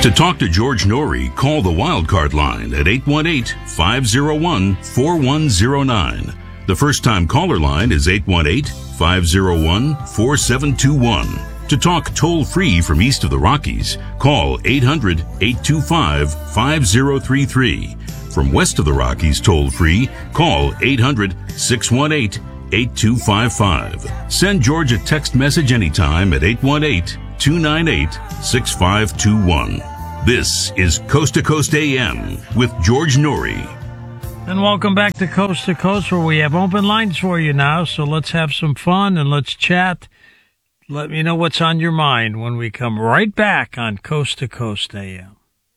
To talk to George Norrie, call the Wildcard line at 818-501-4109. The first-time caller line is 818-501-4721. To talk toll-free from east of the Rockies, call 800-825-5033. From west of the Rockies toll-free, call 800-618-8255. Send George a text message anytime at 818-298-6521. This is Coast to Coast AM with George Norrie. And welcome back to Coast, where we have open lines for you now. So let's have some fun and let's chat. Let me know what's on your mind when we come right back on Coast to Coast AM.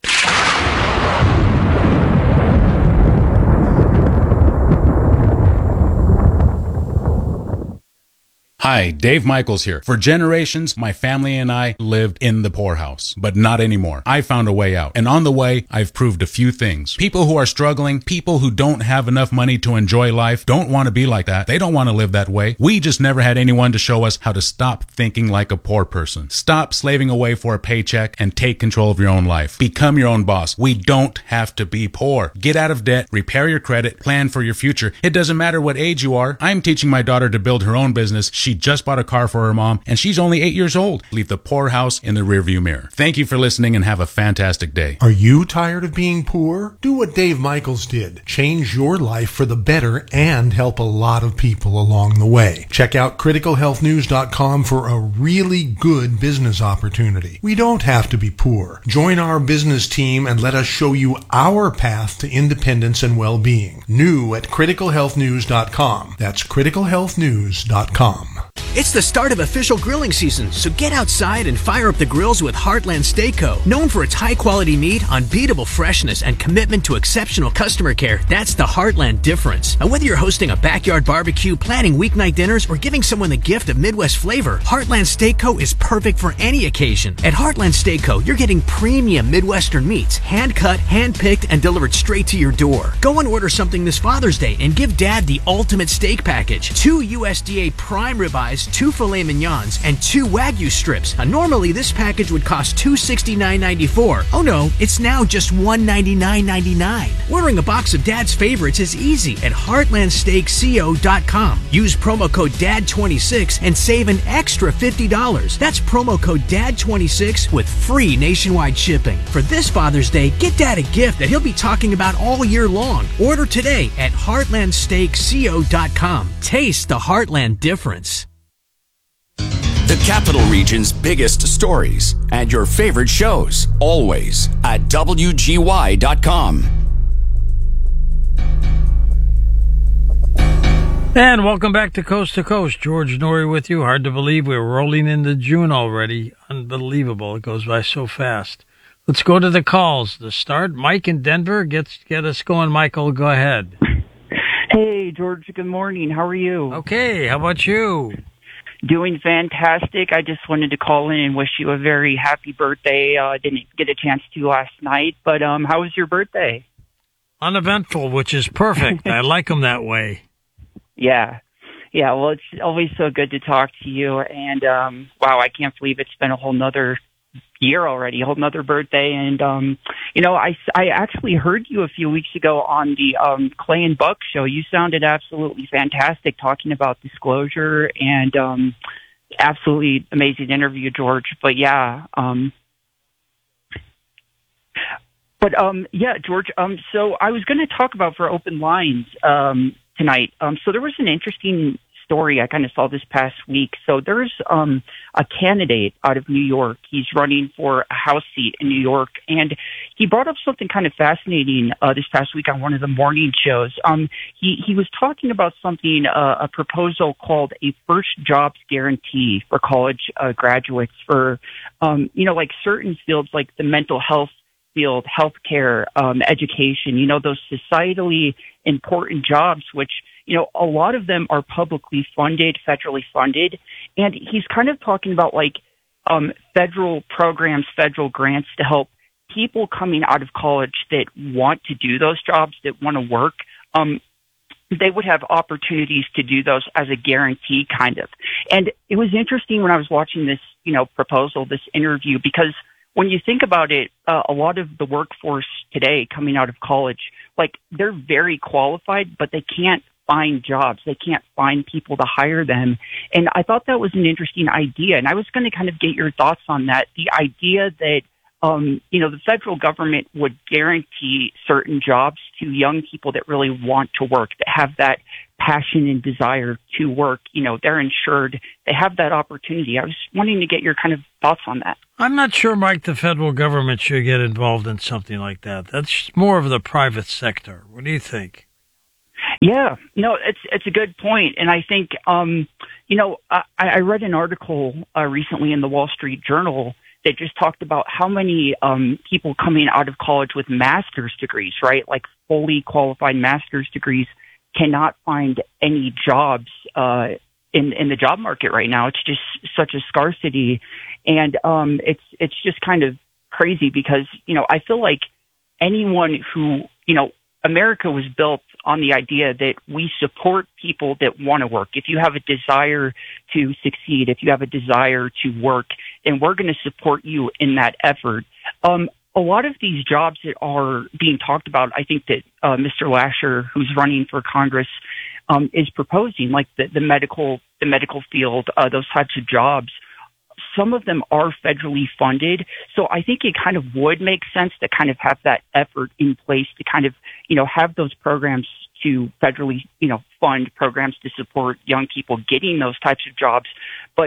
Hi, Dave Michaels here. For generations, my family and I lived in the poorhouse, but not anymore. I found a way out. And on the way, I've proved a few things. People who are struggling, people who don't have enough money to enjoy life, don't want to be like that. They don't want to live that way. We just never had anyone to show us how to stop thinking like a poor person. Stop slaving away for a paycheck and take control of your own life. Become your own boss. We don't have to be poor. Get out of debt, repair your credit, plan for your future. It doesn't matter what age you are. I'm teaching my daughter to build her own business. She just bought a car for her mom, and she's only 8 years old. Leave the poorhouse in the rearview mirror. Thank you for listening and have a fantastic day. Are you tired of being poor? Do what Dave Michaels did. Change your life for the better and help a lot of people along the way. Check out criticalhealthnews.com for a really good business opportunity. We don't have to be poor. Join our business team and let us show you our path to independence and well-being. New at criticalhealthnews.com. That's criticalhealthnews.com. It's the start of official grilling season, so get outside and fire up the grills with Heartland Steakco. Known for its high-quality meat, unbeatable freshness, and commitment to exceptional customer care, that's the Heartland difference. And whether you're hosting a backyard barbecue, planning weeknight dinners, or giving someone the gift of Midwest flavor, Heartland Steakco is perfect for any occasion. At Heartland Steakco, you're getting premium Midwestern meats, hand-cut, hand-picked, and delivered straight to your door. Go and order something this Father's Day and give Dad the ultimate steak package. 2 USDA prime ribeyes, 2 filet mignons, and 2 Wagyu strips. Normally, this package would cost $269.94. Oh no, it's now just $199.99. Ordering a box of Dad's favorites is easy at heartlandsteakco.com. Use promo code DAD26 and save an extra $50. That's promo code DAD26 with free nationwide shipping. For this Father's Day, get Dad a gift that he'll be talking about all year long. Order today at heartlandsteakco.com. Taste the Heartland difference. The Capital Region's biggest stories and your favorite shows, always at WGY.com. And welcome back to Coast. George Norrie with you. Hard to believe we're rolling into June already. Unbelievable. It goes by so fast. Let's go to the calls to start. Mike in Denver, get us going. Michael, go ahead. Hey, George. Good morning. How are you? Okay. How about you? Doing fantastic. I just wanted to call in and wish you a very happy birthday. Didn't get a chance to last night, but how was your birthday? Uneventful, which is perfect. I like them that way. Yeah. Well, it's always so good to talk to you. And wow, I can't believe it's been a whole nother year already, a whole nother birthday. And I actually heard you a few weeks ago on the Clay and Buck show. You sounded absolutely fantastic talking about disclosure, and absolutely amazing interview, George. But yeah, George. So I was going to talk about for open lines tonight. So there was an interesting story I kind of saw this past week. So there's a candidate out of New York. He's running for a House seat in New York, and he brought up something kind of fascinating this past week on one of the morning shows. He was talking about something, a proposal called a first jobs guarantee for college graduates for, like certain fields like the mental health field, healthcare, education, those societally important jobs, which, a lot of them are publicly funded, federally funded. And he's kind of talking about federal programs, federal grants to help people coming out of college that want to do those jobs, that want to work. They would have opportunities to do those as a guarantee, kind of. And it was interesting when I was watching this, proposal, this interview, because when you think about it, a lot of the workforce today coming out of college, like they're very qualified, but they can't find jobs. They can't find people to hire them. And I thought that was an interesting idea. And I was going to kind of get your thoughts on that. The idea that, the federal government would guarantee certain jobs to young people that really want to work, that have that passion and desire to work. They're insured. They have that opportunity. I was wanting to get your kind of thoughts on that. I'm not sure, Mike, the federal government should get involved in something like that. That's more of the private sector. What do you think? Yeah, no, it's a good point. And I think, I read an article recently in the Wall Street Journal that just talked about how many people coming out of college with master's degrees, right? Like fully qualified master's degrees cannot find any jobs in the job market right now. It's just such a scarcity. And it's just kind of crazy because, I feel like anyone who, America was built on the idea that we support people that want to work. If you have a desire to succeed, if you have a desire to work, then we're going to support you in that effort. A lot of these jobs that are being talked about, I think that Mr. Lasher, who's running for Congress, is proposing, like the medical field, those types of jobs. Some of them are federally funded. So I think it kind of would make sense to kind of have that effort in place to kind of, have those programs to federally, fund programs to support young people getting those types of jobs. But,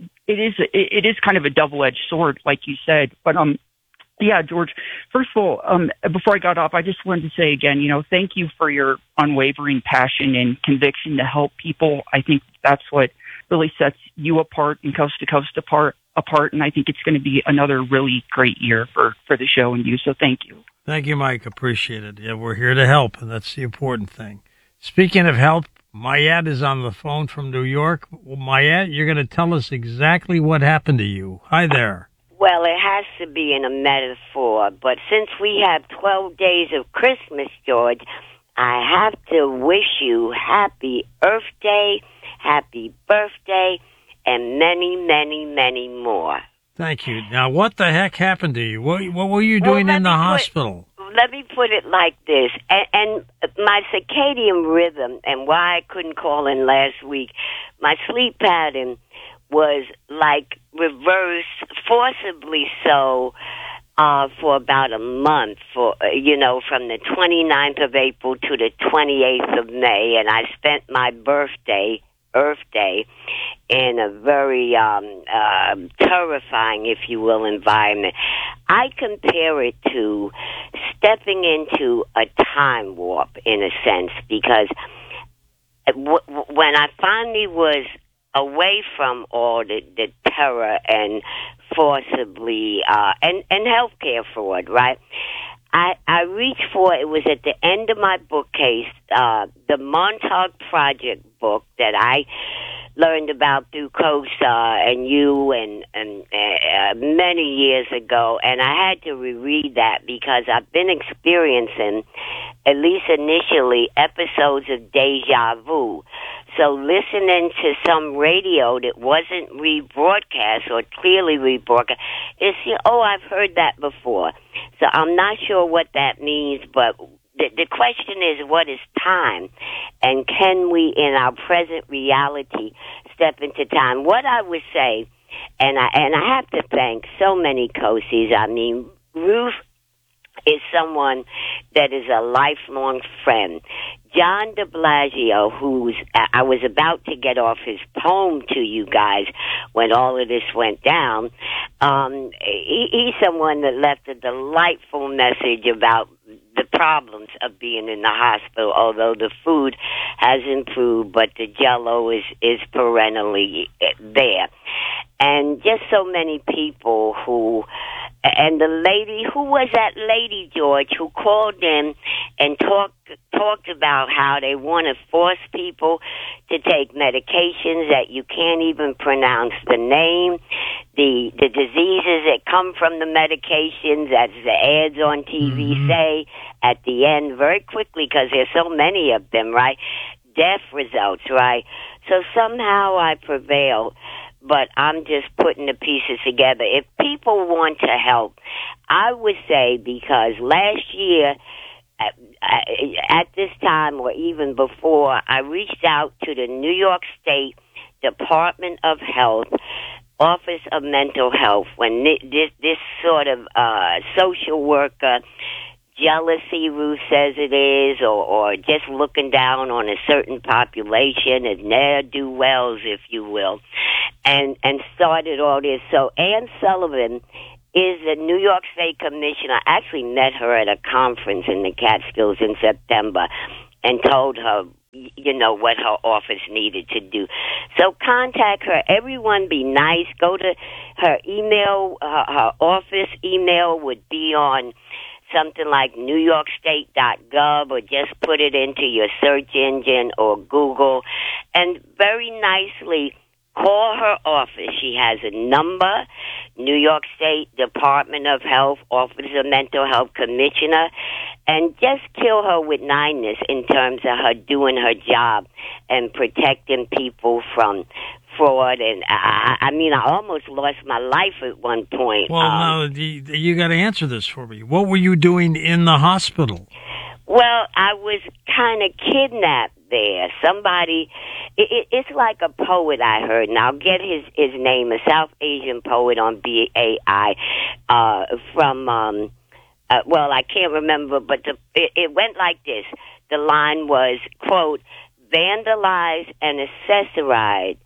it is kind of a double-edged sword, like you said. But, yeah, George, first of all, before I got off, I just wanted to say again, thank you for your unwavering passion and conviction to help people. I think that's what really sets you apart and Coast to Coast apart. And I think it's going to be another really great year for the show and you. So thank you. Thank you, Mike. Appreciate it. Yeah, we're here to help, and that's the important thing. Speaking of help, Mayat is on the phone from New York. Well, Mayat, you're going to tell us exactly what happened to you. Hi there. Well, it has to be in a metaphor, but since we have 12 days of Christmas, George, I have to wish you happy Earth Day, happy birthday, and many, many, many more. Thank you. Now, what the heck happened to you? What were you doing in the hospital? Let me put it like this. And my circadian rhythm, and why I couldn't call in last week, my sleep pattern was like reversed, forcibly so, for about a month, from the 29th of April to the 28th of May, and I spent my birthday, Earth Day, in a very terrifying, if you will, environment. I compare it to stepping into a time warp, in a sense, because when I finally was away from all the terror and forcibly and healthcare fraud, right? I reached for, it was at the end of my bookcase, the Montauk Project book that I learned about through COSA and you and many years ago, and I had to reread that because I've been experiencing, at least initially, episodes of deja vu. So listening to some radio that wasn't rebroadcast or clearly rebroadcast, I've heard that before. So I'm not sure what that means, but the question is, what is time? And can we, in our present reality, step into time? What I would say, and I have to thank so many COSIs. I mean, Ruth is someone that is a lifelong friend. John de Blasio, I was about to get off his poem to you guys when all of this went down. He's someone that left a delightful message about the problems of being in the hospital, although the food has improved, but the Jell-O is perennially there. And just so many people and the lady, who was that lady, George, who called in and talked about how they want to force people to take medications that you can't even pronounce the name, the diseases that come from the medications, as the ads on TV say at the end very quickly, because there's so many of them, right? Death results, right? So somehow I prevailed. but I'm just putting the pieces together. If people want to help, I would say, because last year, at this time or even before, I reached out to the New York State Department of Health, Office of Mental Health, when this sort of social worker jealousy, Ruth says it is, or just looking down on a certain population as ne'er-do-wells, if you will, and started all this. So Ann Sullivan is the New York State Commissioner. I actually met her at a conference in the Catskills in September and told her, what her office needed to do. So contact her. Everyone be nice. Go to her email. Her office email would be on something like newyorkstate.gov, or just put it into your search engine or Google, and very nicely call her office. She has a number, New York State Department of Health, Office of Mental Health Commissioner, and just kill her with kindness in terms of her doing her job and protecting people from fraud. And I almost lost my life at one point. Well, now, you got to answer this for me. What were you doing in the hospital? Well, I was kind of kidnapped there. Somebody, it's like a poet I heard, and I'll get his name, a South Asian poet on BAI, from, I can't remember, but it went like this. The line was, quote, vandalize and accessorize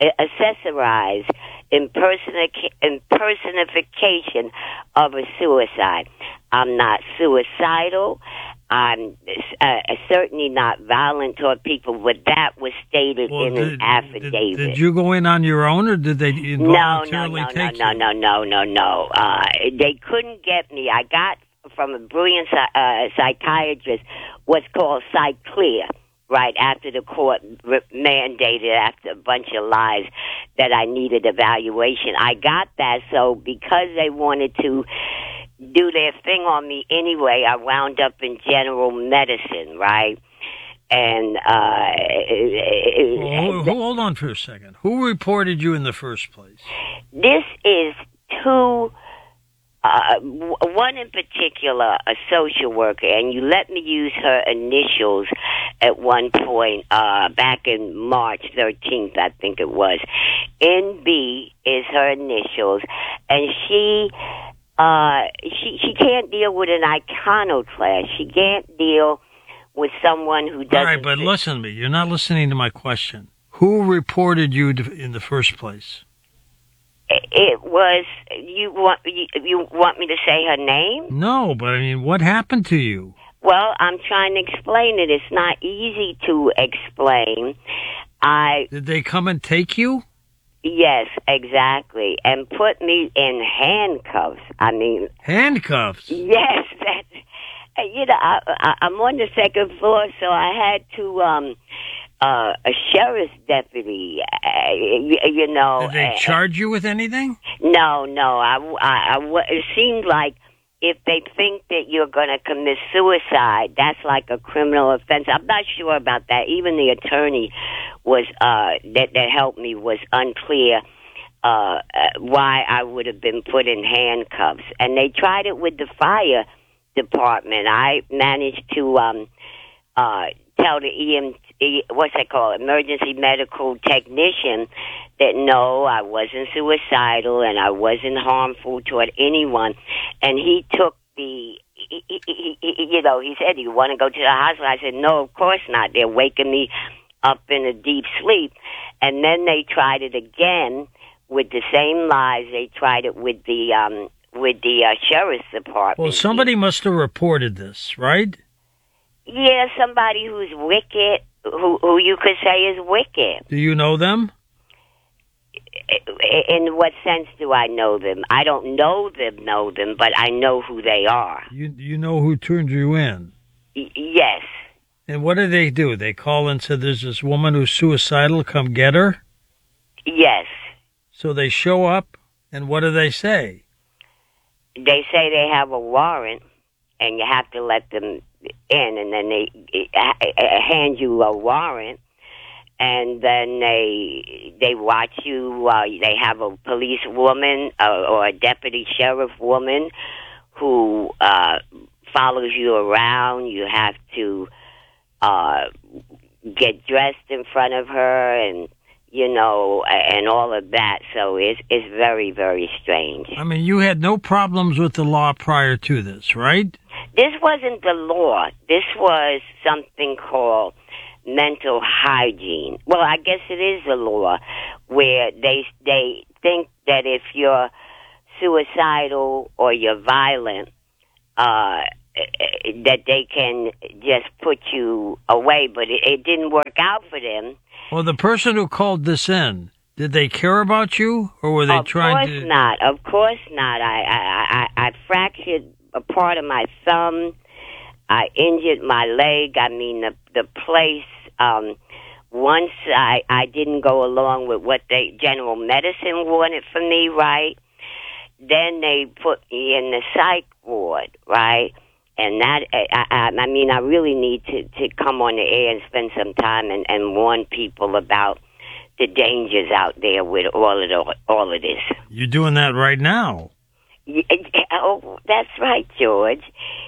impersonification of a suicide. I'm not suicidal. I'm certainly not violent toward people, but that was stated in an affidavit. Did you go in on your own, or did they involuntarily take you? No. They couldn't get me. I got from a brilliant psychiatrist what's called PsyClear, right after the court mandated, after a bunch of lies, that I needed evaluation. I got that, so because they wanted to do their thing on me anyway, I wound up in general medicine, right? And hold on for a second. Who reported you in the first place? This is two. One in particular, a social worker, and you let me use her initials at one point, back in March 13th, I think it was. NB is her initials, and she can't deal with an iconoclast. She can't deal with someone who doesn't... All right, but listen to me. You're not listening to my question. Who reported you in the first place? It was... You want me to say her name? No, but what happened to you? Well, I'm trying to explain it. It's not easy to explain. Did they come and take you? Yes, exactly, and put me in handcuffs. Handcuffs? Yes, I'm on the second floor, so I had to a sheriff's deputy. Did they charge you with anything? No. It seemed like if they think that you're going to commit suicide, that's like a criminal offense. I'm not sure about that. Even the attorney was that helped me was unclear why I would have been put in handcuffs. And they tried it with the fire department. I managed to tell the emergency medical technician that no, I wasn't suicidal and I wasn't harmful toward anyone. And he took he said, "Do you want to go to the hospital?" I said, "No, of course not. They're waking me up in a deep sleep." And then they tried it again with the same lies. They tried it with the sheriff's department. Well, somebody must have reported this, right? Yeah, somebody who's wicked, who you could say is wicked. Do you know them? In what sense do I know them? I don't know them, but I know who they are. You know who turned you in? Yes. And what did they do? They call and said, "There's this woman who's suicidal, come get her"? Yes. So they show up, and what do they say? They say they have a warrant, and you have to let them in, and then they hand you a warrant, and then they watch you while they have a police woman or a deputy sheriff woman who follows you around. You have to get dressed in front of her, and and all of that. So it's very, very strange. I mean, you had no problems with the law prior to this, right? This wasn't the law. This was something called mental hygiene. Well, I guess it is the law, where they think that if you're suicidal or you're violent, that they can just put you away. But it didn't work out for them. Well, the person who called this in, did they care about you, or were they trying to... Of course not. I fractured a part of my thumb. I injured my leg. I mean, the place, once I didn't go along with what general medicine wanted for me, right? Then they put me in the psych ward, right? And that, I mean, I really need to come on the air and spend some time and warn people about the dangers out there with all of this. You're doing that right now. Oh, that's right, George.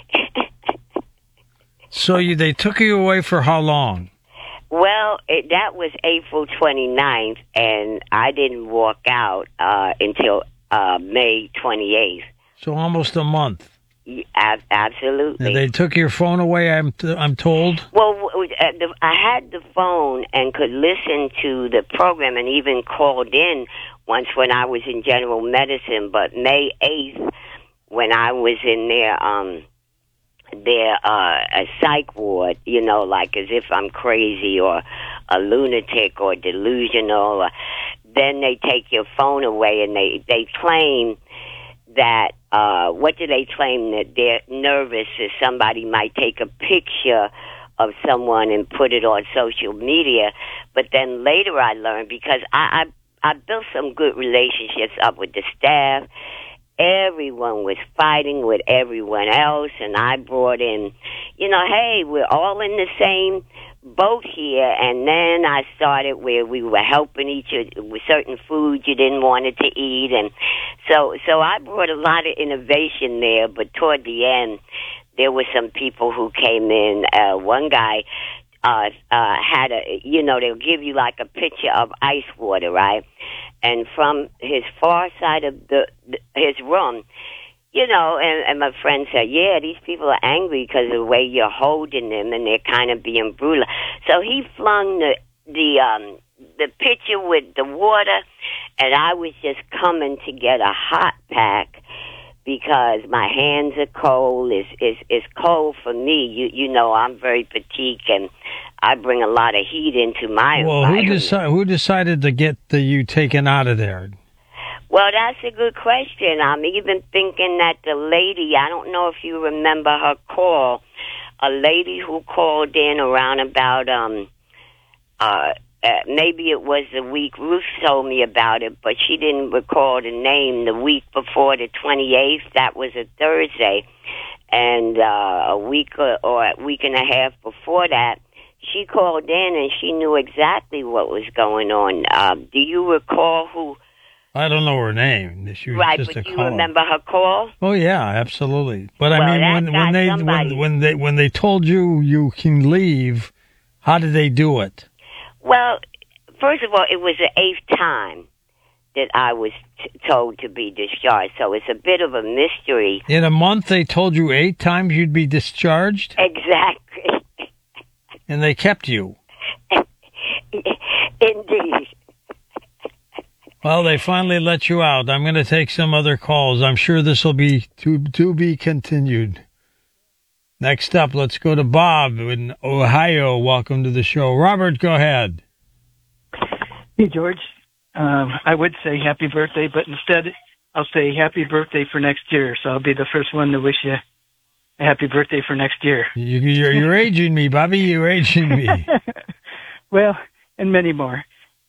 So they took you away for how long? Well, that was April 29th, and I didn't walk out until May 28th. So almost a month. Absolutely. And they took your phone away, I'm told? Well, I had the phone and could listen to the program and even called in once when I was in general medicine. But May 8th, when I was in a psych ward, like as if I'm crazy or a lunatic or delusional, then they take your phone away and they claim that, what do they claim? That they're nervous that somebody might take a picture of someone and put it on social media. But then later I learned, because I built some good relationships up with the staff. Everyone was fighting with everyone else, and I brought in, hey, we're all in the same boat here. And then I started where we were helping each other with certain foods you didn't want it to eat, and so I brought a lot of innovation there. But toward the end, there were some people who came in. One guy had they'll give you like a picture of ice water, right? And from his far side of his room, and my friend said, yeah, these people are angry because of the way you're holding them, and they're kind of being brutal. So he flung the pitcher with the water, and I was just coming to get a hot pack because my hands are cold. It's cold for me. I'm very petite, and I bring a lot of heat into my environment. Who decided to get you taken out of there? Well, that's a good question. I'm even thinking that the lady, I don't know if you remember her call, a lady who called in around about, maybe it was the week, Ruth told me about it, but she didn't recall the name, the week before the 28th, that was a Thursday, and a week or a week and a half before that, she called in and she knew exactly what was going on. Do you recall who? I don't know her name. She was right, just but a you caller. Remember her call? Oh yeah, absolutely. But well, I mean, when they told you can leave, how did they do it? Well, first of all, it was the 8th time that I was told to be discharged, so it's a bit of a mystery. In a month, they told you 8 times you'd be discharged? Exactly. And they kept you? Indeed. Well, they finally let you out. I'm going to take some other calls. I'm sure this will be to be continued. Next up, let's go to Bob in Ohio. Welcome to the show. Robert, go ahead. Hey, George. I would say happy birthday, but instead I'll say happy birthday for next year. So I'll be the first one to wish you a happy birthday for next year. You're aging me, Bobby. You're aging me. Well, and many more.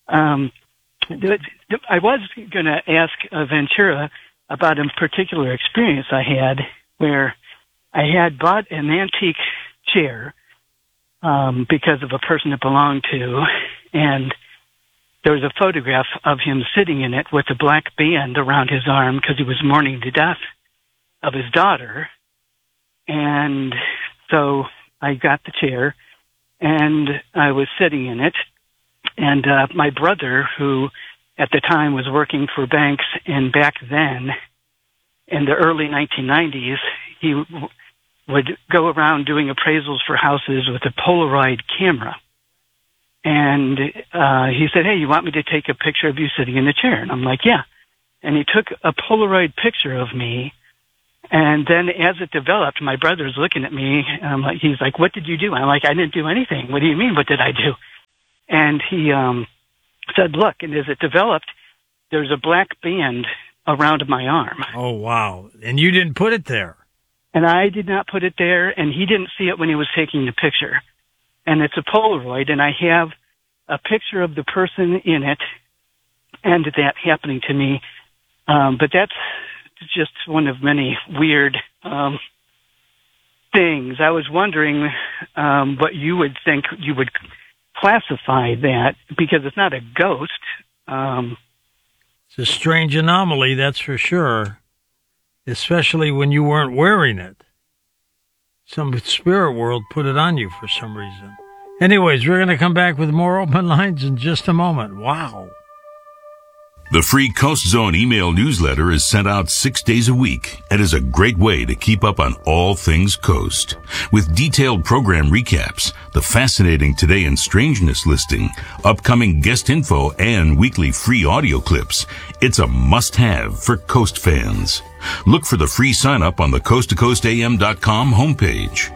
I was going to ask Ventura about a particular experience I had where I had bought an antique chair because of a person it belonged to, and there was a photograph of him sitting in it with a black band around his arm because he was mourning the death of his daughter. And so I got the chair, and I was sitting in it, and my brother, who at the time was working for banks, and back then, in the early 1990s, he would go around doing appraisals for houses with a Polaroid camera. And he said, hey, you want me to take a picture of you sitting in the chair? And I'm like, yeah. And he took a Polaroid picture of me. And then as it developed, my brother's looking at me, and I'm like, he's like, what did you do? I'm like, I didn't do anything. What do you mean, what did I do? And he said, look, and as it developed, there's a black band around my arm. Oh, wow. And you didn't put it there. And I did not put it there, and he didn't see it when he was taking the picture. And it's a Polaroid, and I have a picture of the person in it and that happening to me. But that's just one of many weird things. I was wondering what you would think you would classify that, because it's not a ghost. It's a strange anomaly, that's for sure, especially when you weren't wearing it. Some spirit world put it on you for some reason. Anyways, we're going to come back with more open lines in just a moment. Wow. The free Coast Zone email newsletter is sent out 6 days a week and is a great way to keep up on all things Coast. With detailed program recaps, the fascinating Today in Strangeness listing, upcoming guest info, and weekly free audio clips, it's a must-have for Coast fans. Look for the free sign-up on the coasttocoastam.com homepage.